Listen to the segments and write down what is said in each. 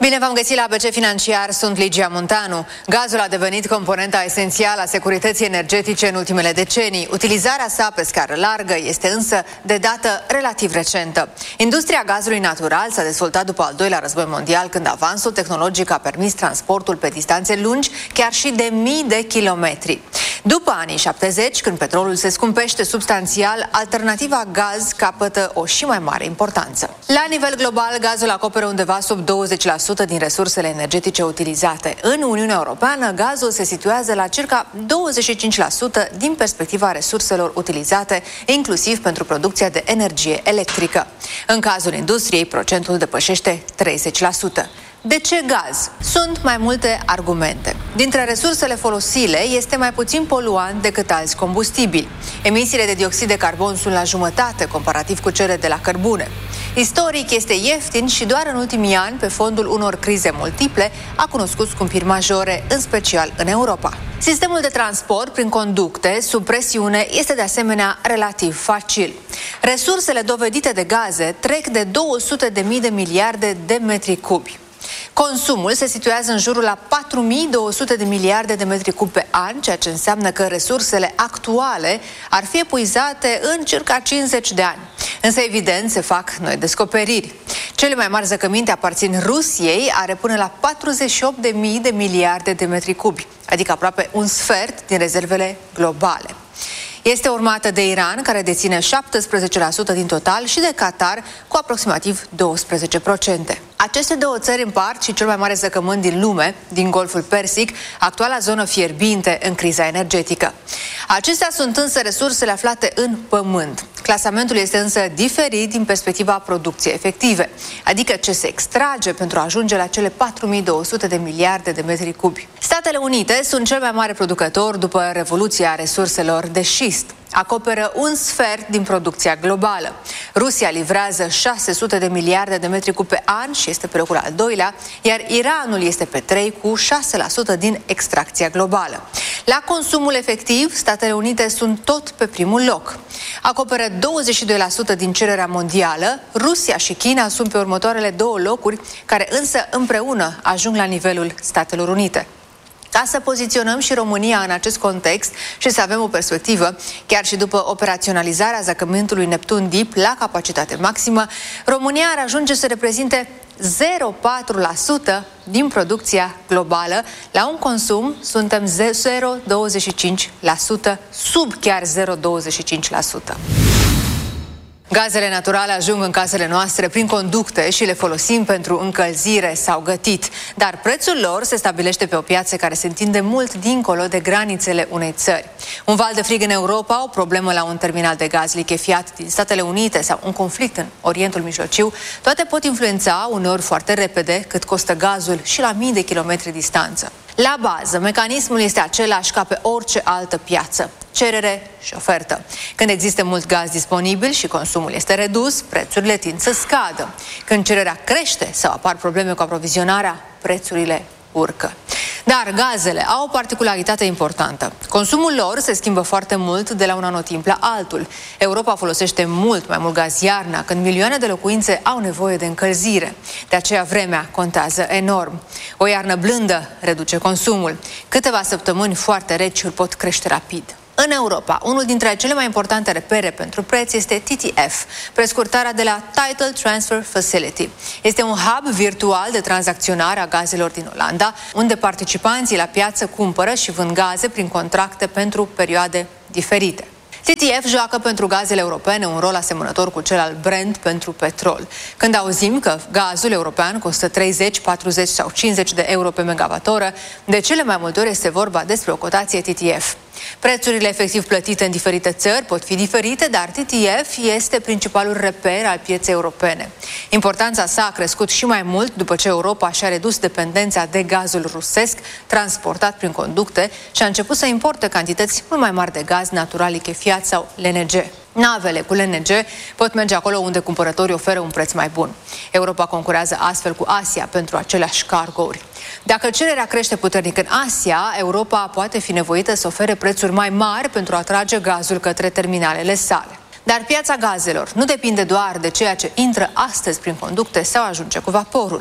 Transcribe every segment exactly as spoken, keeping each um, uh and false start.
Bine v-am găsit la A B C Financiar, sunt Ligia Muntanu. Gazul a devenit componenta esențială a securității energetice în ultimele decenii. Utilizarea sa pe scară largă este însă de dată relativ recentă. Industria gazului natural s-a dezvoltat după al doilea război mondial, când avansul tehnologic a permis transportul pe distanțe lungi, chiar și de mii de kilometri. După anii șaptezeci, când petrolul se scumpește substanțial, alternativa gaz capătă o și mai mare importanță. La nivel global, gazul acoperă undeva sub douăzeci la sută din resursele energetice utilizate. În Uniunea Europeană, gazul se situează la circa douăzeci și cinci la sută din perspectiva resurselor utilizate, inclusiv pentru producția de energie electrică. În cazul industriei, procentul depășește treizeci la sută. De ce gaz? Sunt mai multe argumente. Dintre resursele folosile, este mai puțin poluant decât alți combustibili. Emisiile de dioxid de carbon sunt la jumătate comparativ cu cele de la cărbune. Istoric, este ieftin și doar în ultimii ani, pe fondul unor crize multiple, a cunoscut scumpiri majore, în special în Europa. Sistemul de transport prin conducte sub presiune este de asemenea relativ facil. Resursele dovedite de gaze trec de două sute de mii de miliarde de metri cubi. Consumul se situează în jurul la patru mii două sute de miliarde de metri cub pe an, ceea ce înseamnă că resursele actuale ar fi epuizate în circa cincizeci de ani. Însă, evident, se fac noi descoperiri. Cele mai mari zăcăminte aparțin Rusiei, are până la patruzeci și opt de mii de miliarde de metri cubi, adică aproape un sfert din rezervele globale. Este urmată de Iran, care deține șaptesprezece la sută din total, și de Qatar, cu aproximativ douăsprezece la sută. Aceste două țări împart și cel mai mare zăcământ din lume, din Golful Persic, actuala zonă fierbinte în criza energetică. Acestea sunt însă resursele aflate în pământ. Clasamentul este însă diferit din perspectiva producției efective, adică ce se extrage pentru a ajunge la cele patru mii două sute de miliarde de metri cubi. Statele Unite sunt cel mai mare producător după revoluția resurselor de șist. Acoperă un sfert din producția globală. Rusia livrează șase sute de miliarde de metri cubi pe an și este pe locul al doilea, iar Iranul este pe trei cu șase la sută din extracția globală. La consumul efectiv, Statele Unite sunt tot pe primul loc. Acoperă douăzeci și doi la sută din cererea mondială, Rusia și China sunt pe următoarele două locuri, care însă împreună ajung la nivelul Statelor Unite. Ca să poziționăm și România în acest context și să avem o perspectivă, chiar și după operaționalizarea zăcământului Neptun Deep la capacitate maximă, România ar ajunge să reprezinte zero virgulă patru la sută din producția globală. La un consum suntem zero virgulă douăzeci și cinci la sută, sub chiar zero virgulă douăzeci și cinci la sută. Gazele naturale ajung în casele noastre prin conducte și le folosim pentru încălzire sau gătit, dar prețul lor se stabilește pe o piață care se întinde mult dincolo de granițele unei țări. Un val de frig în Europa, o problemă la un terminal de gaz lichefiat din Statele Unite sau un conflict în Orientul Mijlociu, toate pot influența uneori foarte repede cât costă gazul și la mii de kilometri distanță. La bază, mecanismul este același ca pe orice altă piață: cerere și ofertă. Când există mult gaz disponibil și consumul este redus, prețurile tind să scadă. Când cererea crește sau apar probleme cu aprovizionarea, prețurile urcă. Dar gazele au o particularitate importantă. Consumul lor se schimbă foarte mult de la un anotimp la altul. Europa folosește mult mai mult gaz iarna, când milioane de locuințe au nevoie de încălzire. De aceea vremea contează enorm. O iarnă blândă reduce consumul. Câteva săptămâni foarte reci îl pot crește rapid. În Europa, unul dintre cele mai importante repere pentru preț este T T F, prescurtarea de la Title Transfer Facility. Este un hub virtual de tranzacționare a gazelor din Olanda, unde participanții la piață cumpără și vând gaze prin contracte pentru perioade diferite. T T F joacă pentru gazele europene un rol asemănător cu cel al Brent pentru petrol. Când auzim că gazul european costă treizeci, patruzeci sau cincizeci de euro pe megawattoră, de cele mai multe ori este vorba despre o cotație T T F. Prețurile efectiv plătite în diferite țări pot fi diferite, dar T T F este principalul reper al pieței europene. Importanța sa a crescut și mai mult după ce Europa și-a redus dependența de gazul rusesc transportat prin conducte și a început să importe cantități mult mai mari de gaz natural lichefiat sau L N G. Navele cu L N G pot merge acolo unde cumpărătorii oferă un preț mai bun. Europa concurează astfel cu Asia pentru aceleași cargouri. Dacă cererea crește puternic în Asia, Europa poate fi nevoită să ofere prețuri mai mari pentru a atrage gazul către terminalele sale. Dar piața gazelor nu depinde doar de ceea ce intră astăzi prin conducte sau ajunge cu vaporul.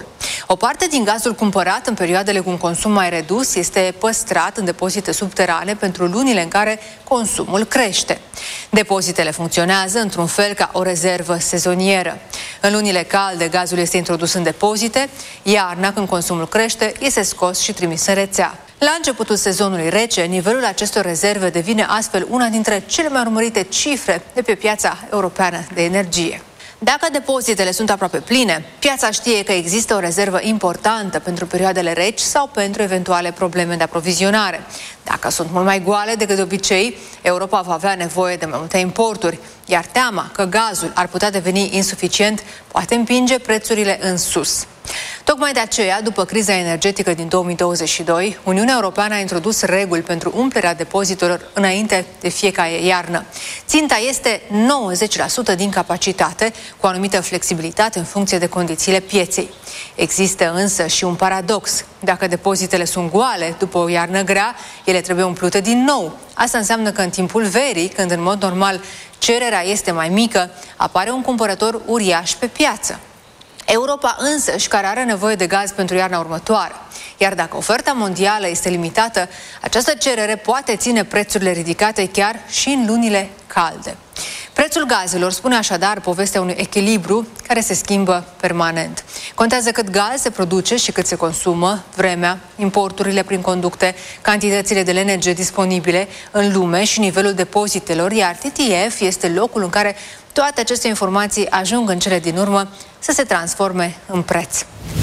O parte din gazul cumpărat în perioadele cu un consum mai redus este păstrat în depozite subterane pentru lunile în care consumul crește. Depozitele funcționează într-un fel ca o rezervă sezonieră. În lunile calde, gazul este introdus în depozite, iarna, când consumul crește, este scos și trimis în rețea. La începutul sezonului rece, nivelul acestor rezerve devine astfel una dintre cele mai urmărite cifre de pe piața europeană de energie. Dacă depozitele sunt aproape pline, piața știe că există o rezervă importantă pentru perioadele reci sau pentru eventuale probleme de aprovizionare. Dacă sunt mult mai goale decât de obicei, Europa va avea nevoie de mai multe importuri, iar teama că gazul ar putea deveni insuficient poate împinge prețurile în sus. Tocmai de aceea, după criza energetică din două mii douăzeci și doi, Uniunea Europeană a introdus reguli pentru umplerea depozitelor înainte de fiecare iarnă. Ținta este nouăzeci la sută din capacitate, cu o anumită flexibilitate în funcție de condițiile pieței. Există însă și un paradox. Dacă depozitele sunt goale după o iarnă grea, ele trebuie umplute din nou. Asta înseamnă că în timpul verii, când în mod normal cererea este mai mică, apare un cumpărător uriaș pe piață. Europa însăși, care are nevoie de gaz pentru iarna următoare. Iar dacă oferta mondială este limitată, această cerere poate ține prețurile ridicate chiar și în lunile calde. Prețul gazelor spune așadar povestea unui echilibru care se schimbă permanent. Contează cât gaz se produce și cât se consumă, vremea, importurile prin conducte, cantitățile de L N G disponibile în lume și nivelul depozitelor, iar T T F este locul în care toate aceste informații ajung în cele din urmă să se transforme în preț.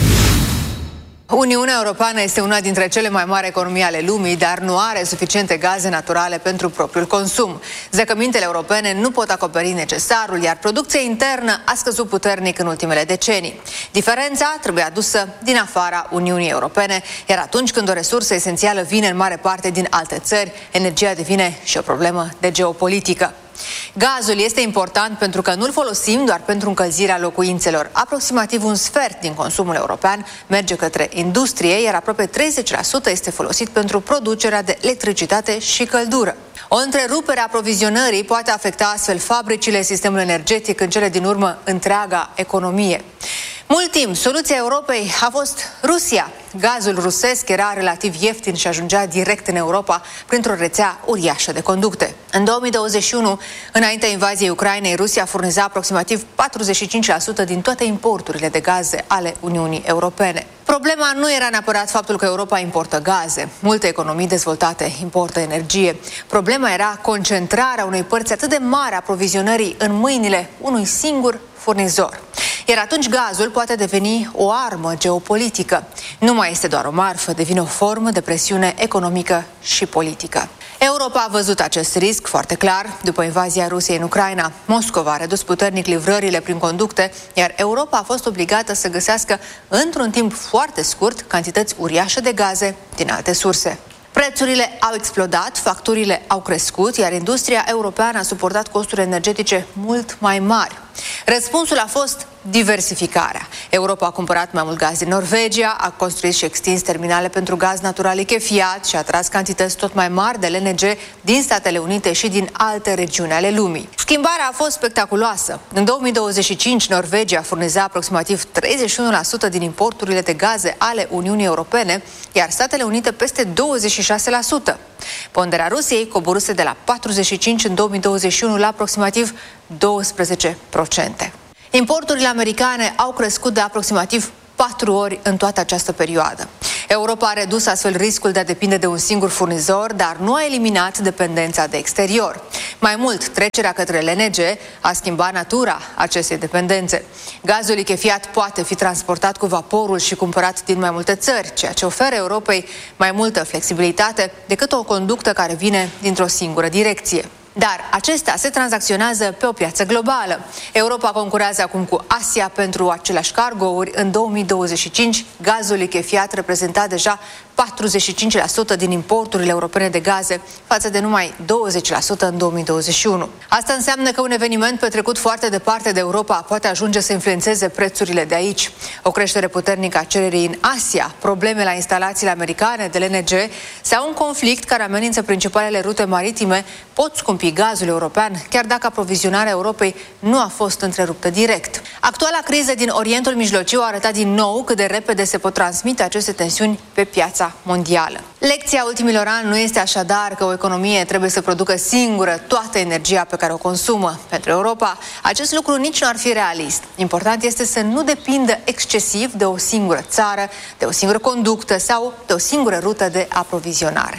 Uniunea Europeană este una dintre cele mai mari economii ale lumii, dar nu are suficiente gaze naturale pentru propriul consum. Zăcămintele europene nu pot acoperi necesarul, iar producția internă a scăzut puternic în ultimele decenii. Diferența trebuie adusă din afara Uniunii Europene, iar atunci când o resursă esențială vine în mare parte din alte țări, energia devine și o problemă de geopolitică. Gazul este important pentru că nu-l folosim doar pentru încălzirea locuințelor. Aproximativ un sfert din consumul european merge către industrie, iar aproape treizeci la sută este folosit pentru producerea de electricitate și căldură. O întrerupere a aprovizionării poate afecta astfel fabricile, sistemul energetic, în cele din urmă întreaga economie. Mult timp, soluția Europei a fost Rusia. Gazul rusesc era relativ ieftin și ajungea direct în Europa printr-o rețea uriașă de conducte. În două mii douăzeci și unu, înaintea invaziei Ucrainei, Rusia furniza aproximativ patruzeci și cinci la sută din toate importurile de gaze ale Uniunii Europene. Problema nu era neapărat faptul că Europa importă gaze. Multe economii dezvoltate importă energie. Problema era concentrarea unei părți atât de mari a aprovizionării în mâinile unui singur furnizor. Iar atunci gazul poate deveni o armă geopolitică. Nu mai este doar o marfă, devine o formă de presiune economică și politică. Europa a văzut acest risc foarte clar după invazia Rusiei în Ucraina. Moscova a redus puternic livrările prin conducte, iar Europa a fost obligată să găsească într-un timp foarte scurt cantități uriașe de gaze din alte surse. Prețurile au explodat, facturile au crescut, iar industria europeană a suportat costuri energetice mult mai mari. Răspunsul a fost diversificarea. Europa a cumpărat mai mult gaz din Norvegia, a construit și extins terminale pentru gaz natural lichefiat și a tras cantități tot mai mari de L N G din Statele Unite și din alte regiuni ale lumii. Schimbarea a fost spectaculoasă. În două mii douăzeci și cinci, Norvegia furniza aproximativ treizeci și unu la sută din importurile de gaze ale Uniunii Europene, iar Statele Unite peste douăzeci și șase la sută. Ponderea Rusiei coborâse de la patruzeci și cinci în două mii douăzeci și unu la aproximativ douăsprezece la sută. Importurile americane au crescut de aproximativ patru ori în toată această perioadă. Europa a redus astfel riscul de a depinde de un singur furnizor, dar nu a eliminat dependența de exterior. Mai mult, trecerea către L N G a schimbat natura acestei dependențe. Gazul lichefiat poate fi transportat cu vaporul și cumpărat din mai multe țări, ceea ce oferă Europei mai multă flexibilitate decât o conductă care vine dintr-o singură direcție. Dar acesta se tranzacționează pe o piață globală. Europa concurează acum cu Asia pentru aceleași cargouri. În două mii douăzeci și cinci, gazul lichefiat reprezenta deja patruzeci și cinci la sută din importurile europene de gaze, față de numai douăzeci la sută în două mii douăzeci și unu. Asta înseamnă că un eveniment petrecut foarte departe de Europa poate ajunge să influențeze prețurile de aici. O creștere puternică a cererii în Asia, probleme la instalațiile americane de L N G sau un conflict care amenință principalele rute maritime pot scumpi gazul european, chiar dacă aprovizionarea Europei nu a fost întreruptă direct. Actuala criză din Orientul Mijlociu a arătat din nou cât de repede se pot transmite aceste tensiuni pe piața mondială. Lecția ultimilor ani nu este așadar că o economie trebuie să producă singură toată energia pe care o consumă. Pentru Europa, acest lucru nici nu ar fi realist. Important este să nu depindă excesiv de o singură țară, de o singură conductă sau de o singură rută de aprovizionare.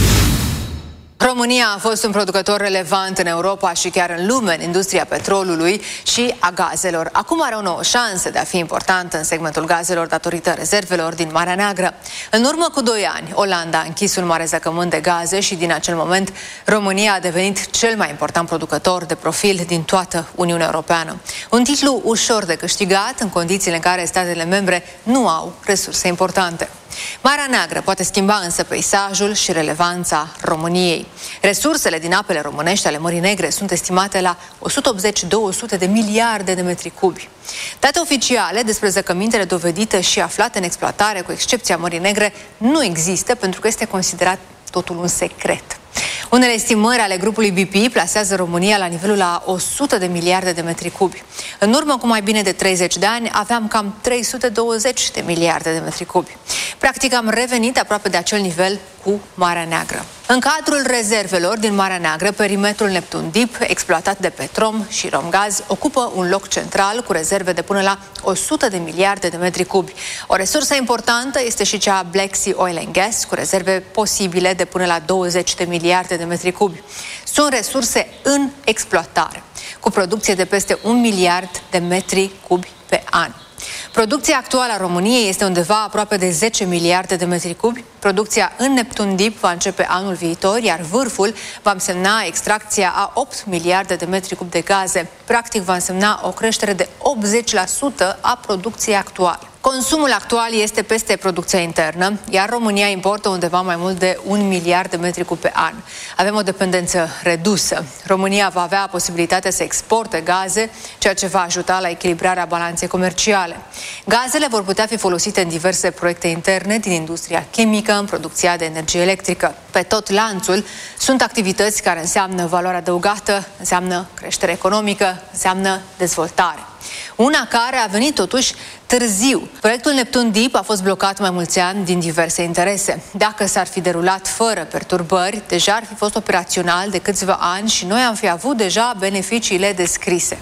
România a fost un producător relevant în Europa și chiar în lume în industria petrolului și a gazelor. Acum are o nouă șansă de a fi importantă în segmentul gazelor datorită rezervelor din Marea Neagră. În urmă cu doi ani, Olanda a închis un mare zăcământ de gaze și din acel moment România a devenit cel mai important producător de profil din toată Uniunea Europeană. Un titlu ușor de câștigat în condițiile în care statele membre nu au resurse importante. Marea Neagră poate schimba însă peisajul și relevanța României. Resursele din apele românești ale Mării Negre sunt estimate la o sută optzeci - două sute de miliarde de metri cubi. Date oficiale despre zăcămintele dovedite și aflate în exploatare, cu excepția Mării Negre, nu există pentru că este considerat totul un secret. Unele estimări ale grupului B P plasează România la nivelul la o sută de miliarde de metri cubi. În urmă cu mai bine de treizeci de ani aveam cam trei sute douăzeci de miliarde de metri cubi. Practic am revenit aproape de acel nivel cu Marea Neagră. În cadrul rezervelor din Marea Neagră, perimetrul Neptun Deep, exploatat de Petrom și Romgaz, ocupă un loc central cu rezerve de până la o sută de miliarde de metri cubi. O resursă importantă este și cea a Black Sea Oil and Gas, cu rezerve posibile de până la douăzeci de miliarde de metri cubi. Sunt resurse în exploatare, cu producție de peste un miliard de metri cubi pe an. Producția actuală a României este undeva aproape de zece miliarde de metri cubi. Producția în Neptun Deep va începe anul viitor, iar vârful va însemna extracția a opt miliarde de metri cubi de gaze. Practic va însemna o creștere de optzeci la sută a producției actuale. Consumul actual este peste producția internă, iar România importă undeva mai mult de un miliard de metri cubi pe an. Avem o dependență redusă. România va avea posibilitatea să exporte gaze, ceea ce va ajuta la echilibrarea balanței comerciale. Gazele vor putea fi folosite în diverse proiecte interne din industria chimică, în producția de energie electrică. Pe tot lanțul sunt activități care înseamnă valoare adăugată, înseamnă creștere economică, înseamnă dezvoltare. Una care a venit totuși târziu. Proiectul Neptun Deep a fost blocat mai mulți ani din diverse interese. Dacă s-ar fi derulat fără perturbări, deja ar fi fost operațional de câțiva ani și noi am fi avut deja beneficiile descrise.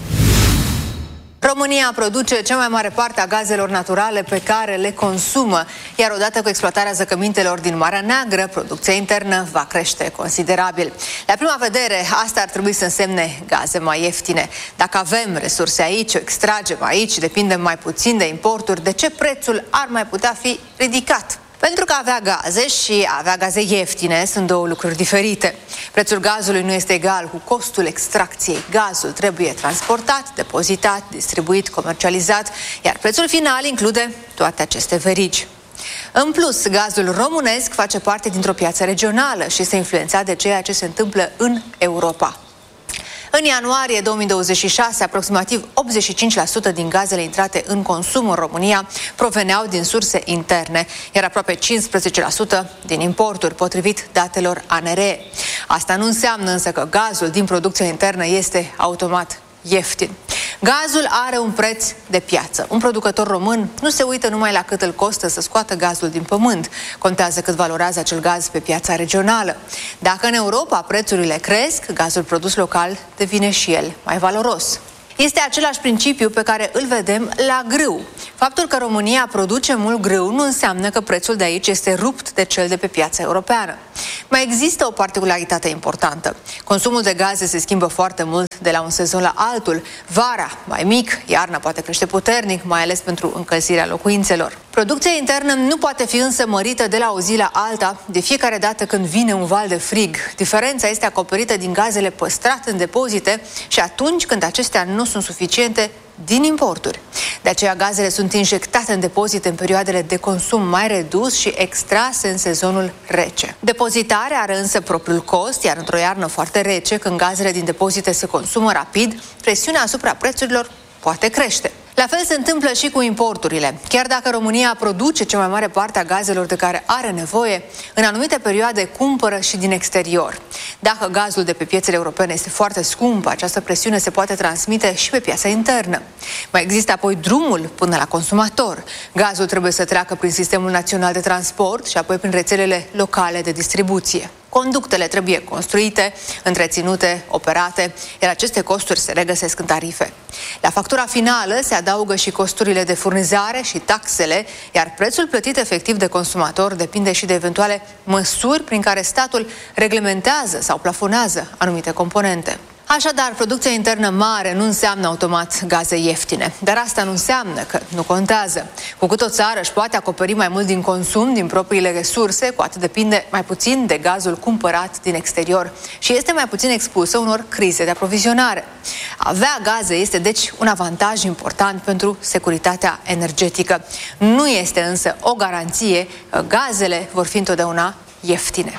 România produce cea mai mare parte a gazelor naturale pe care le consumă, iar odată cu exploatarea zăcămintelor din Marea Neagră, producția internă va crește considerabil. La prima vedere, asta ar trebui să însemne gaze mai ieftine. Dacă avem resurse aici, o extragem aici, depindem mai puțin de importuri, de ce prețul ar mai putea fi ridicat? Pentru că avea gaze și avea gaze ieftine sunt două lucruri diferite. Prețul gazului nu este egal cu costul extracției. Gazul trebuie transportat, depozitat, distribuit, comercializat, iar prețul final include toate aceste verigi. În plus, gazul românesc face parte dintr-o piață regională și este influențat de ceea ce se întâmplă în Europa. În ianuarie două mii douăzeci și șase, aproximativ optzeci și cinci la sută din gazele intrate în consum în România proveneau din surse interne, iar aproape cincisprezece la sută din importuri, potrivit datelor A N R E. Asta nu înseamnă însă că gazul din producția internă este automat ieftin. Gazul are un preț de piață. Un producător român nu se uită numai la cât îl costă să scoată gazul din pământ. Contează cât valorează acel gaz pe piața regională. Dacă în Europa prețurile cresc, gazul produs local devine și el mai valoros. Este același principiu pe care îl vedem la grâu. Faptul că România produce mult grâu nu înseamnă că prețul de aici este rupt de cel de pe piața europeană. Mai există o particularitate importantă. Consumul de gaze se schimbă foarte mult de la un sezon la altul. Vara, mai mic, iarna poate crește puternic, mai ales pentru încălzirea locuințelor. Producția internă nu poate fi însă mărită de la o zi la alta, de fiecare dată când vine un val de frig. Diferența este acoperită din gazele păstrate în depozite și atunci când acestea nu sunt suficiente, din importuri. De aceea gazele sunt injectate în depozite în perioadele de consum mai redus și extrase în sezonul rece. Depozitarea are însă propriul cost, iar într-o iarnă foarte rece, când gazele din depozite se consumă rapid, presiunea asupra prețurilor poate crește. La fel se întâmplă și cu importurile. Chiar dacă România produce cea mai mare parte a gazelor de care are nevoie, în anumite perioade cumpără și din exterior. Dacă gazul de pe piețele europene este foarte scump, această presiune se poate transmite și pe piața internă. Mai există apoi drumul până la consumator. Gazul trebuie să treacă prin sistemul național de transport și apoi prin rețelele locale de distribuție. Conductele trebuie construite, întreținute, operate, iar aceste costuri se regăsesc în tarife. La factura finală se adaugă și costurile de furnizare și taxele, iar prețul plătit efectiv de consumator depinde și de eventuale măsuri prin care statul reglementează sau plafonează anumite componente. Așadar, producția internă mare nu înseamnă automat gaze ieftine, dar asta nu înseamnă că nu contează. Cu cât o țară își poate acoperi mai mult din consum, din propriile resurse, cu atât depinde mai puțin de gazul cumpărat din exterior și este mai puțin expusă unor crize de aprovizionare. Avea gaze este deci un avantaj important pentru securitatea energetică. Nu este însă o garanție că gazele vor fi întotdeauna ieftine.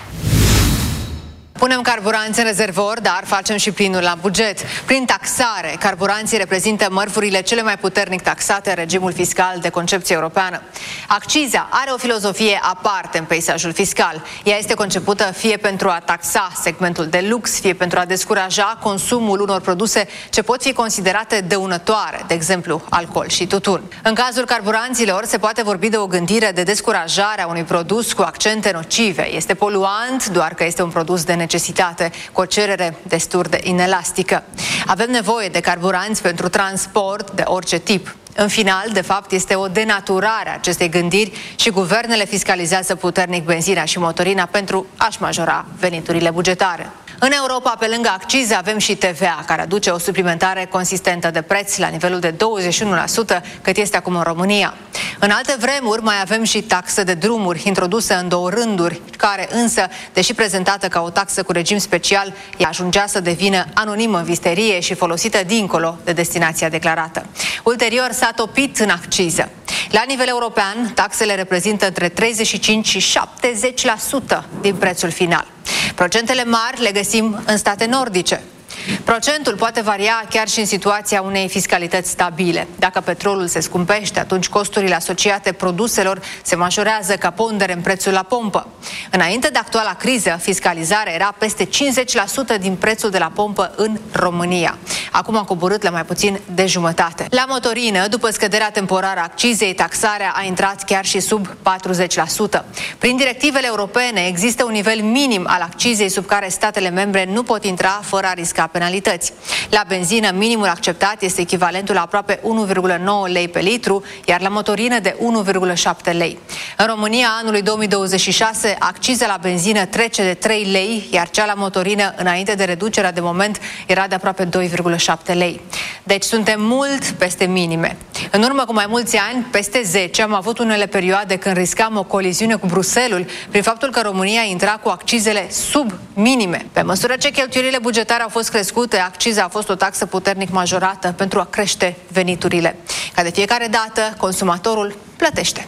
Punem carburanți în rezervor, dar facem și plinul la buget. Prin taxare, carburanții reprezintă mărfurile cele mai puternic taxate în regimul fiscal de concepție europeană. Acciza are o filozofie aparte în peisajul fiscal. Ea este concepută fie pentru a taxa segmentul de lux, fie pentru a descuraja consumul unor produse ce pot fi considerate dăunătoare, de exemplu alcool și tutun. În cazul carburanților se poate vorbi de o gândire de descurajare a unui produs cu accente nocive. Este poluant doar că este un produs de necesitate, cu o cerere destul de inelastică. Avem nevoie de carburanți pentru transport de orice tip. În final, de fapt, este o denaturare a acestei gândiri și guvernele fiscalizează puternic benzina și motorina pentru a-și majora veniturile bugetare. În Europa, pe lângă accize, avem și T V A, care aduce o suplimentare consistentă de preț la nivelul de douăzeci și unu la sută, cât este acum în România. În alte vremuri mai avem și taxă de drumuri, introdusă în două rânduri, care însă, deși prezentată ca o taxă cu regim special, ea ajungea să devină anonimă în visterie și folosită dincolo de destinația declarată. Ulterior s-a topit în acciză. La nivel european, taxele reprezintă între treizeci și cinci și șaptezeci la sută din prețul final. Procentele mari le găsim în state nordice. Procentul poate varia chiar și în situația unei fiscalități stabile. Dacă petrolul se scumpește, atunci costurile asociate produselor se majorează ca pondere în prețul la pompă. Înainte de actuala criză, fiscalizarea era peste cincizeci la sută din prețul de la pompă în România. Acum a coborât la mai puțin de jumătate. La motorină, după scăderea temporară a accizei, taxarea a intrat chiar și sub patruzeci la sută. Prin directivele europene există un nivel minim al accizei sub care statele membre nu pot intra fără a risca penalități. La benzină, minimul acceptat este echivalentul la aproape unu virgulă nouă lei pe litru, iar la motorină de unu virgulă șapte lei. În România, anului două mii douăzeci și șase, acciza la benzină trece de trei lei, iar cea la motorină, înainte de reducerea de moment, era de aproape doi virgulă șapte lei. Deci suntem mult peste minime. În urmă cu mai mulți ani, peste zece, am avut unele perioade când riscam o coliziune cu Bruxelles prin faptul că România intra cu accizele sub minime. Pe măsură ce cheltuielile bugetare au fost crescute, acciza a fost o taxă puternic majorată pentru a crește veniturile. Ca de fiecare dată, consumatorul plătește.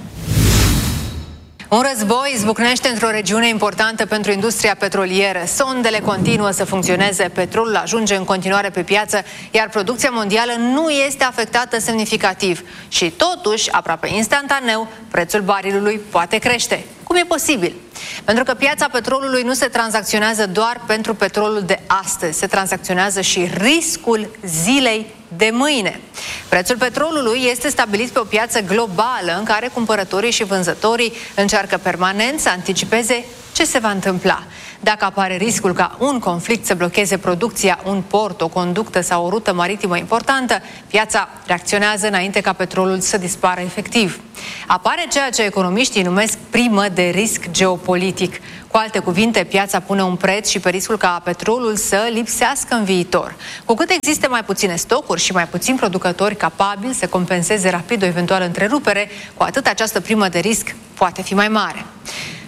Un război izbucnește într-o regiune importantă pentru industria petrolieră. Sondele continuă să funcționeze, petrolul ajunge în continuare pe piață, iar producția mondială nu este afectată semnificativ. Și totuși, aproape instantaneu, prețul barilului poate crește. Cum e posibil? Pentru că piața petrolului nu se tranzacționează doar pentru petrolul de astăzi, se tranzacționează și riscul zilei de mâine. Prețul petrolului este stabilit pe o piață globală în care cumpărătorii și vânzătorii încearcă permanent să anticipeze ce se va întâmpla. Dacă apare riscul ca un conflict să blocheze producția, un port, o conductă sau o rută maritimă importantă, piața reacționează înainte ca petrolul să dispară efectiv. Apare ceea ce economiștii numesc primă de risc geopolitic. Cu alte cuvinte, piața pune un preț și pe riscul ca petrolul să lipsească în viitor. Cu cât există mai puține stocuri și mai puțini producători capabili să compenseze rapid o eventuală întrerupere, cu atât această primă de risc poate fi mai mare.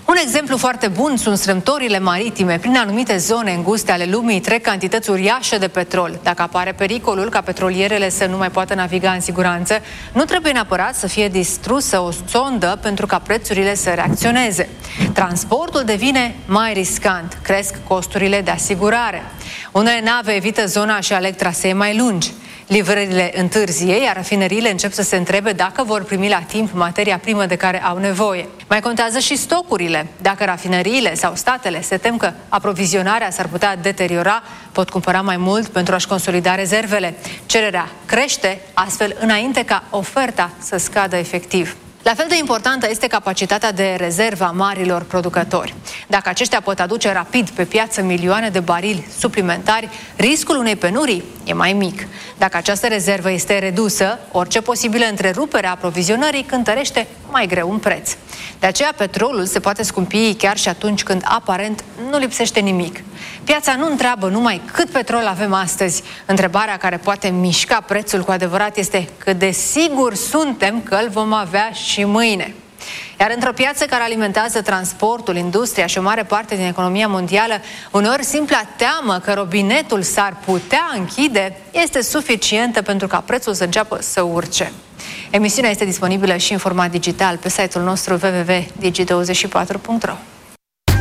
Un exemplu foarte bun sunt strâmtorile maritime. Prin anumite zone înguste ale lumii trec cantități uriașe de petrol. Dacă apare pericolul ca petrolierele să nu mai poată naviga în siguranță, nu trebuie neapărat să fie distrusă o sondă pentru ca prețurile să reacționeze. Transportul devine mai riscant, cresc costurile de asigurare. Unele nave evită zona și aleg trasee mai lungi. Livrările întârzie, iar rafineriile încep să se întrebe dacă vor primi la timp materia primă de care au nevoie. Mai contează și stocurile. Dacă rafineriile sau statele se tem că aprovizionarea s-ar putea deteriora, pot cumpăra mai mult pentru a-și consolida rezervele. Cererea crește, astfel înainte ca oferta să scadă efectiv. La fel de importantă este capacitatea de rezervă a marilor producători. Dacă aceștia pot aduce rapid pe piață milioane de barili suplimentari, riscul unei penurii e mai mic. Dacă această rezervă este redusă, orice posibilă întrerupere a aprovizionării cântărește mai greu un preț. De aceea petrolul se poate scumpi chiar și atunci când aparent nu lipsește nimic. Piața nu întreabă numai cât petrol avem astăzi. Întrebarea care poate mișca prețul cu adevărat este cât de sigur suntem că îl vom avea și mâine. Iar într-o piață care alimentează transportul, industria și o mare parte din economia mondială, uneori simpla teamă că robinetul s-ar putea închide este suficientă pentru ca prețul să înceapă să urce. Emisiunea este disponibilă și în format digital pe site-ul nostru w w w punct digi douăzeci și patru punct ro.